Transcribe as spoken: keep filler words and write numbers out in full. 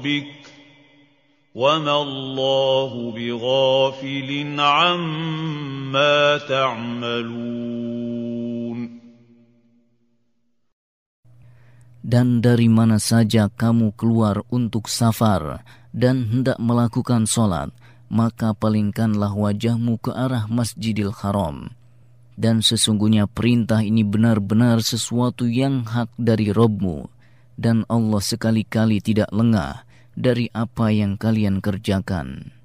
رَبِّكَ وَمَا اللَّهُ بِغَافِلٍ عَمَّا تَعْمَلُونَ. Dan dari mana saja kamu keluar untuk safar dan hendak melakukan solat, maka palingkanlah wajahmu ke arah Masjidil Haram. Dan sesungguhnya perintah ini benar-benar sesuatu yang hak dari Rabb-Mu, dan Allah sekali-kali tidak lengah dari apa yang kalian kerjakan.